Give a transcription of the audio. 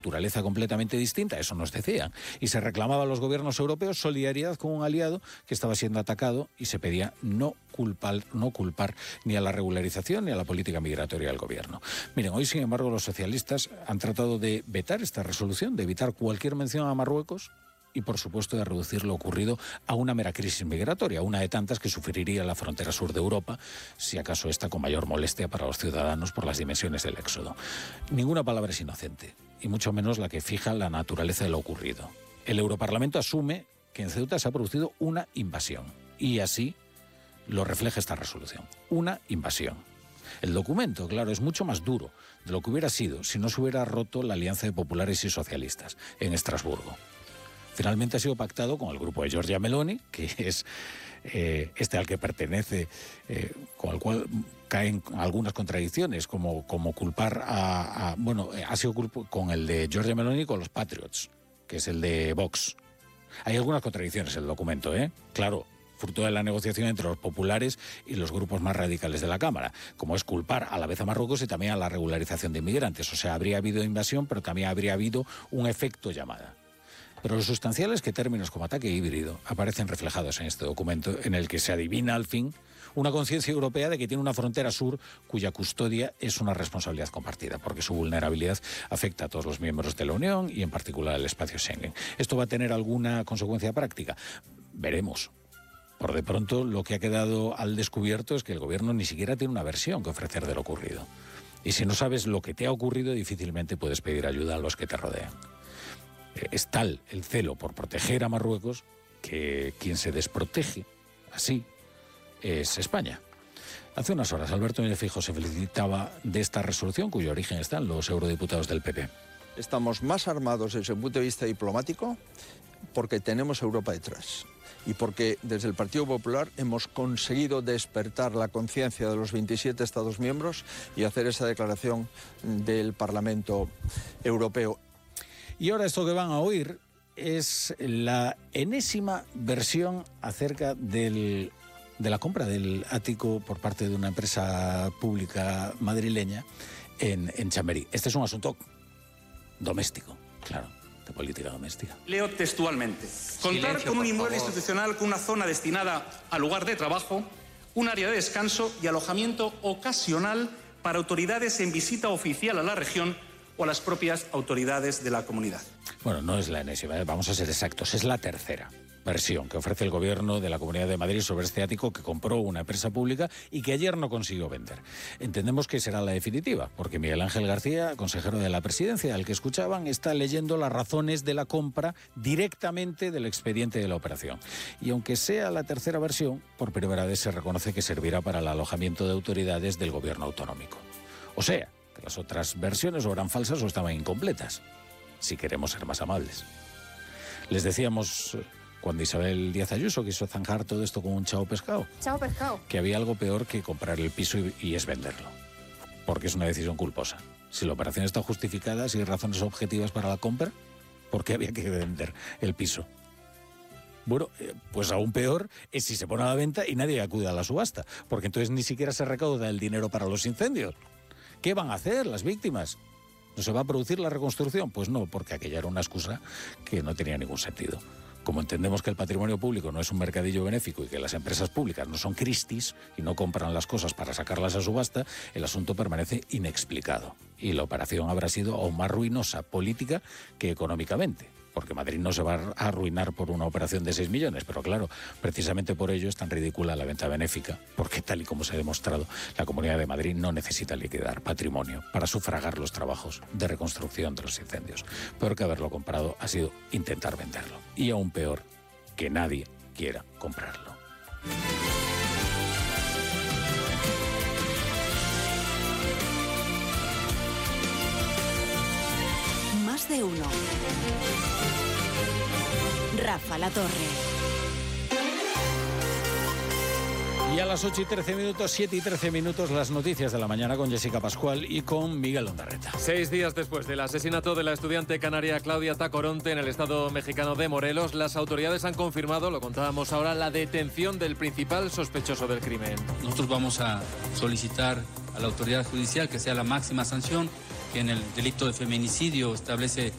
naturaleza completamente distinta, eso nos decían, y se reclamaba a los gobiernos europeos solidaridad con un aliado que estaba siendo atacado y se pedía no culpar ni a la regularización ni a la política migratoria del gobierno. Miren, hoy sin embargo los socialistas han tratado de vetar esta resolución, de evitar cualquier mención a Marruecos y por supuesto de reducir lo ocurrido a una mera crisis migratoria, una de tantas que sufriría la frontera sur de Europa, si acaso esta con mayor molestia para los ciudadanos por las dimensiones del éxodo. Ninguna palabra es inocente, y mucho menos la que fija la naturaleza de lo ocurrido. El Europarlamento asume que en Ceuta se ha producido una invasión, y así lo refleja esta resolución, una invasión. El documento, claro, es mucho más duro de lo que hubiera sido si no se hubiera roto la alianza de populares y socialistas en Estrasburgo. Finalmente ha sido pactado con el grupo de Giorgia Meloni, que es este al que pertenece, con el cual caen algunas contradicciones, como culpar ha sido con el de Giorgia Meloni con los Patriots, que es el de Vox. Hay algunas contradicciones en el documento, claro, fruto de la negociación entre los populares y los grupos más radicales de la Cámara, como es culpar a la vez a Marruecos y también a la regularización de inmigrantes. O sea, habría habido invasión, pero también habría habido un efecto llamada. Pero lo sustancial es que términos como ataque híbrido aparecen reflejados en este documento, en el que se adivina al fin una conciencia europea de que tiene una frontera sur cuya custodia es una responsabilidad compartida, porque su vulnerabilidad afecta a todos los miembros de la Unión y en particular al espacio Schengen. ¿Esto va a tener alguna consecuencia práctica? Veremos. Por de pronto, lo que ha quedado al descubierto es que el gobierno ni siquiera tiene una versión que ofrecer de lo ocurrido. Y si no sabes lo que te ha ocurrido, difícilmente puedes pedir ayuda a los que te rodean. Es tal el celo por proteger a Marruecos que quien se desprotege así es España. Hace unas horas Alberto Núñez Feijóo se felicitaba de esta resolución, cuyo origen está en los eurodiputados del PP. Estamos más armados desde el punto de vista diplomático porque tenemos Europa detrás y porque desde el Partido Popular hemos conseguido despertar la conciencia de los 27 Estados miembros y hacer esa declaración del Parlamento Europeo. Y ahora esto que van a oír es la enésima versión acerca de la compra del ático por parte de una empresa pública madrileña en Chamberí. Este es un asunto doméstico, claro, de política doméstica. Leo textualmente. Contar con un inmueble institucional con una zona destinada al lugar de trabajo, un área de descanso y alojamiento ocasional para autoridades en visita oficial a la región o a las propias autoridades de la comunidad. Bueno, no es la enésima, vamos a ser exactos, es la tercera versión que ofrece el gobierno de la Comunidad de Madrid sobre este ático que compró una empresa pública y que ayer no consiguió vender. Entendemos que será la definitiva, porque Miguel Ángel García, consejero de la Presidencia, al que escuchaban, está leyendo las razones de la compra directamente del expediente de la operación. Y aunque sea la tercera versión, por primera vez se reconoce que servirá para el alojamiento de autoridades del gobierno autonómico. O sea, que las otras versiones o eran falsas o estaban incompletas, si queremos ser más amables. Les decíamos, cuando Isabel Díaz Ayuso quiso zanjar todo esto con un chao pescado, que había algo peor que comprar el piso y es venderlo, porque es una decisión culposa. Si la operación está justificada, si hay razones objetivas para la compra, ¿por qué había que vender el piso? Bueno, pues aún peor es si se pone a la venta y nadie acude a la subasta, porque entonces ni siquiera se recauda el dinero para los incendios. ¿Qué van a hacer las víctimas? ¿No se va a producir la reconstrucción? Pues no, porque aquella era una excusa que no tenía ningún sentido. Como entendemos que el patrimonio público no es un mercadillo benéfico y que las empresas públicas no son Christie's y no compran las cosas para sacarlas a subasta, el asunto permanece inexplicado. Y la operación habrá sido aún más ruinosa política que económicamente, porque Madrid no se va a arruinar por una operación de 6 millones, pero claro, precisamente por ello es tan ridícula la venta benéfica, porque tal y como se ha demostrado, la Comunidad de Madrid no necesita liquidar patrimonio para sufragar los trabajos de reconstrucción de los incendios. Peor que haberlo comprado ha sido intentar venderlo. Y aún peor, que nadie quiera comprarlo. Más de uno. Rafa La Torre. Y a las 8:13, 7:13, las noticias de la mañana con Jessica Pascual y con Miguel Ondarreta. 6 días después del asesinato de la estudiante canaria Claudia Tacoronte en el estado mexicano de Morelos, las autoridades han confirmado, lo contábamos ahora, la detención del principal sospechoso del crimen. Nosotros vamos a solicitar a la autoridad judicial que sea la máxima sanción, que en el delito de feminicidio establece